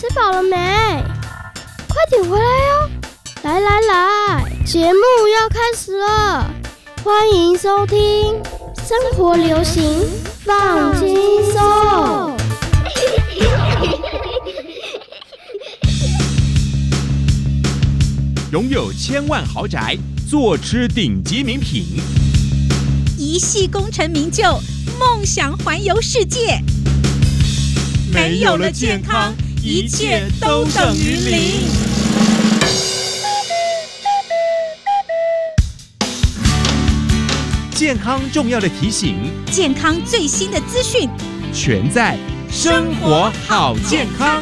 吃饱了没？快点回来哟！来来来，节目要开始了，欢迎收听生活流行放轻松。 拥有1000万豪宅，坐吃顶级名品， 一系功成名就，梦想环游世界。 没有了健康，一切都等于零。健康重要的提醒， 健康最新的资讯， 全在生活好健康。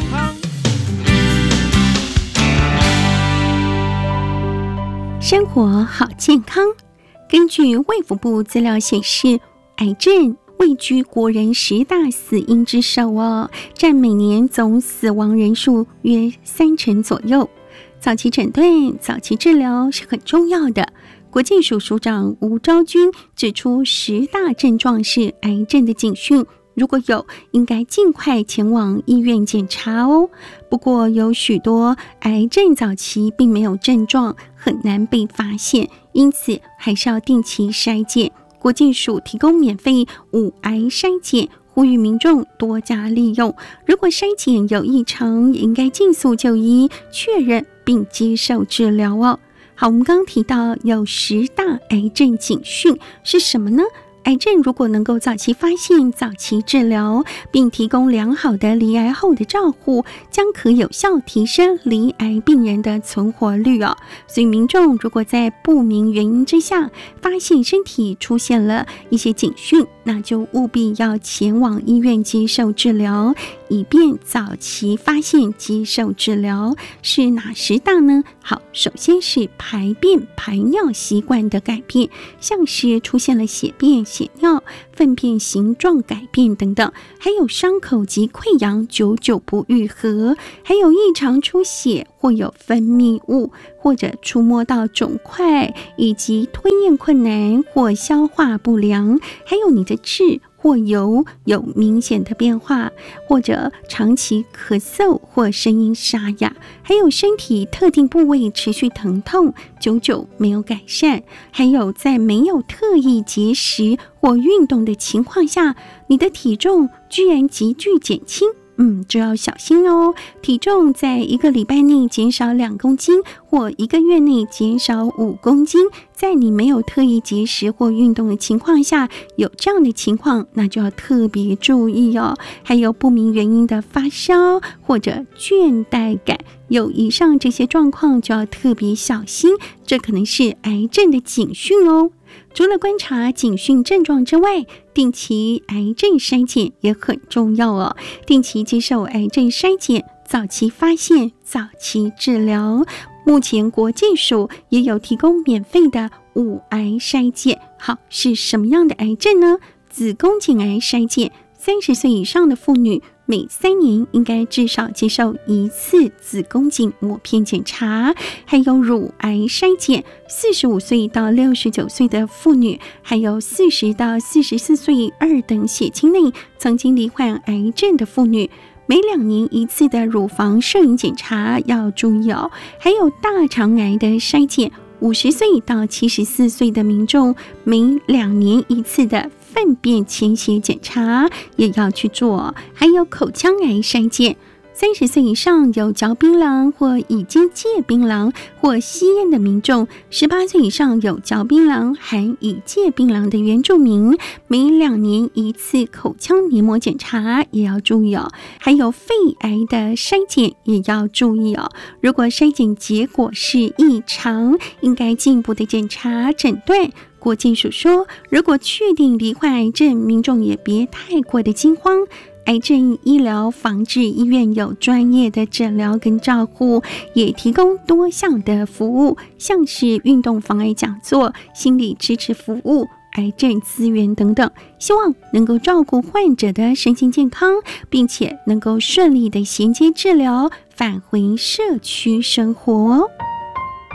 生活好健康。根据卫福部资料显示，癌症位居国人10大死因之首哦，占每年总死亡人数约30%左右。早期诊断、早期治疗是很重要的。国健署署长吴昭君指出，10大症状是癌症的警讯，如果有，应该尽快前往医院检查哦。不过，有许多癌症早期并没有症状，很难被发现，因此还是要定期筛检。国健署提供免费5癌筛检，呼吁民众多加利用。如果筛检有异常，也应该尽速就医确认并接受治疗哦。好，我们刚刚提到有10大癌症警讯是什么呢？癌症如果能够早期发现、早期治疗，并提供良好的罹癌后的照护，将可有效提升罹癌病人的存活率哦。所以民众如果在不明原因之下发现身体出现了一些警讯，那就务必要前往医院接受治疗，以便早期发现接受治疗。是哪10大呢？好，首先是排便排尿习惯的改变，像是出现了血便、血尿、粪便形状改变等等，还有伤口及溃疡久久不愈合，还有异常出血或有分泌物，或者触摸到肿块，以及吞咽困难或消化不良，还有你的痣或油有明显的变化，或者长期咳嗽或声音沙哑，还有身体特定部位持续疼痛，久久没有改善，还有在没有特意节食或运动的情况下，你的体重居然急剧减轻，就要小心哦。体重在1个礼拜内减少2公斤，或1个月内减少5公斤，在你没有特意节食或运动的情况下，有这样的情况，那就要特别注意哦。还有不明原因的发烧或者倦怠感，有以上这些状况就要特别小心，这可能是癌症的警讯哦。除了观察警讯症状之外，定期癌症筛检也很重要哦。定期接受癌症筛检，早期发现，早期治疗。目前国健署也有提供免费的5癌筛检。好，是什么样的癌症呢？子宫颈癌筛检，30岁以上的妇女每3年应该至少接受1次子宫颈抹片检查。还有乳癌筛检，45岁到69岁的妇女，还有40到44岁2等血亲内曾经罹患癌症的妇女，每2年1次的乳房摄影检查要注意哦。还有大肠癌的筛检，50岁到74岁的民众每2年1次的粪便潜血检查也要去做。还有口腔癌筛检，30岁以上有嚼槟榔或已经戒槟榔或吸烟的民众，18岁以上有嚼槟榔含已戒槟榔的原住民，每2年1次口腔黏膜检查也要注意哦。还有肺癌的筛检也要注意哦。如果筛检结果是异常，应该进一步的检查诊断。国健署说，如果确定罹患癌症，民众也别太过的惊慌。癌症医疗防治医院有专业的诊疗跟照护，也提供多项的服务，像是运动防癌讲座、心理支持服务、癌症资源等等，希望能够照顾患者的身心健康，并且能够顺利的衔接治疗，返回社区生活。